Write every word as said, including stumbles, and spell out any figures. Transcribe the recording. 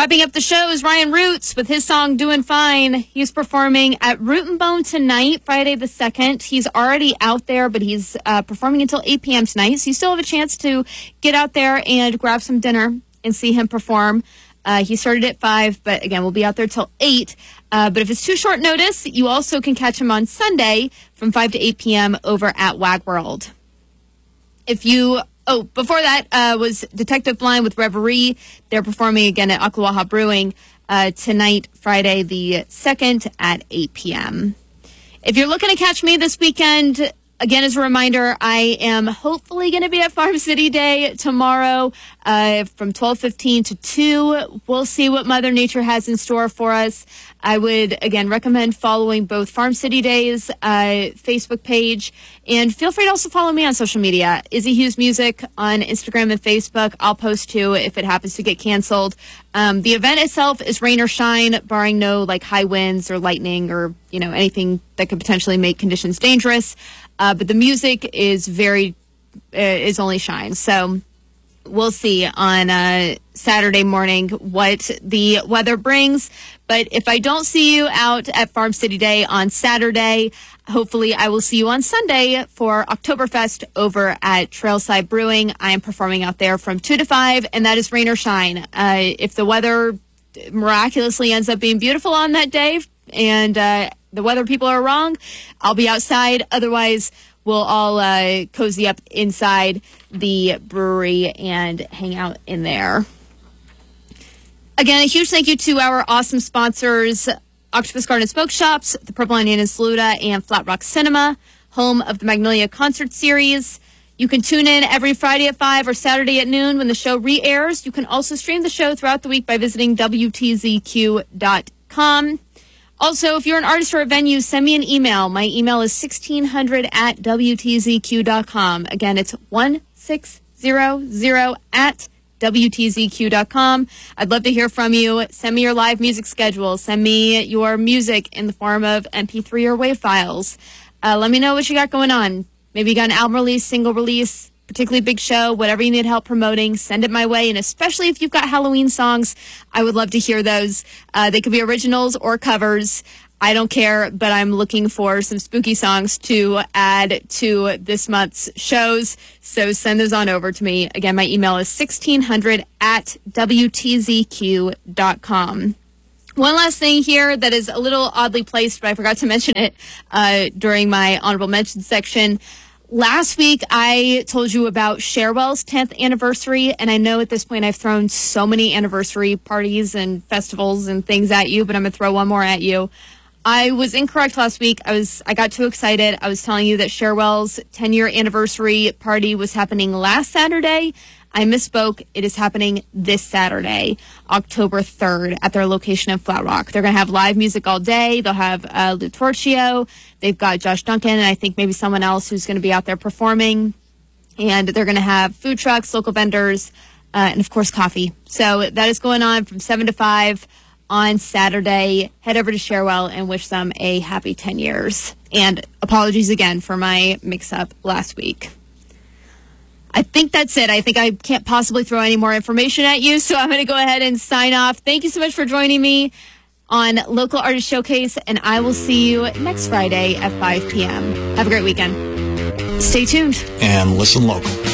Wrapping up the show is Ryan Roots with his song Doing Fine. He's performing at Root and Bone tonight, Friday the second. He's already out there, but he's uh, performing until eight p.m. tonight. So you still have a chance to get out there and grab some dinner and see him perform. Uh, he started at five, but again, we'll be out there till eight. Uh, but if it's too short notice, you also can catch him on Sunday from five to eight p.m. over at Wag World. If you... Oh, before that uh, was Detective Blind with Reverie. They're performing again at Ocklawaha Brewing uh, tonight, Friday the second at eight p.m. If you're looking to catch me this weekend, again, as a reminder, I am hopefully going to be at Farm City Day tomorrow uh, from twelve fifteen to two. We'll see what Mother Nature has in store for us. I would, again, recommend following both Farm City Day's uh, Facebook page, and feel free to also follow me on social media. Izzy Hughes Music on Instagram and Facebook. I'll post too if it happens to get canceled. Um, the event itself is rain or shine, barring no like high winds or lightning or you know anything that could potentially make conditions dangerous. Uh, but the music is very uh, is only shine. So we'll see on uh, Saturday morning what the weather brings. But if I don't see you out at Farm City Day on Saturday, hopefully I will see you on Sunday for Oktoberfest over at Trailside Brewing. I am performing out there from two to five, and that is rain or shine. Uh, if the weather miraculously ends up being beautiful on that day and uh, the weather people are wrong, I'll be outside. Otherwise, we'll all uh, cozy up inside the brewery and hang out in there. Again, a huge thank you to our awesome sponsors, Octopus Garden Smoke Shops, the Purple Onion in Saluda, and Flat Rock Cinema, home of the Magnolia Concert Series. You can tune in every Friday at five or Saturday at noon when the show re-airs. You can also stream the show throughout the week by visiting W T Z Q dot com. Also, if you're an artist or a venue, send me an email. My email is sixteen hundred at W T Z Q dot com. Again, it's one six zero zero at W T Z Q dot com. I'd love to hear from you. Send me your live music schedule. Send me your music in the form of M P three or WAV files. Uh, let me know what you got going on. Maybe you got an album release, single release, particularly big show, whatever you need help promoting, send it my way. And especially if you've got Halloween songs, I would love to hear those. Uh, they could be originals or covers. I don't care, but I'm looking for some spooky songs to add to this month's shows. So send those on over to me. Again, my email is sixteen hundred at W T Z Q dot com. One last thing here that is a little oddly placed, but I forgot to mention it uh, during my honorable mention section. Last week, I told you about Cherwell's tenth anniversary, and I know at this point I've thrown so many anniversary parties and festivals and things at you, but I'm going to throw one more at you. I was incorrect last week. I was I got too excited. I was telling you that Cherwell's ten-year anniversary party was happening last Saturday. I misspoke. It is happening this Saturday, October third, at their location in Flat Rock. They're going to have live music all day. They'll have uh, Lou Torchio. They've got Josh Duncan, and I think maybe someone else who's going to be out there performing. And they're going to have food trucks, local vendors, uh, and, of course, coffee. So that is going on from seven to five on Saturday. Head over to Cherwell and wish them a happy ten years. And apologies again for my mix-up last week. I think that's it. I think I can't possibly throw any more information at you, so I'm going to go ahead and sign off. Thank you so much for joining me on Local Artist Showcase, and I will see you next Friday at five p.m. Have a great weekend. Stay tuned. And listen local.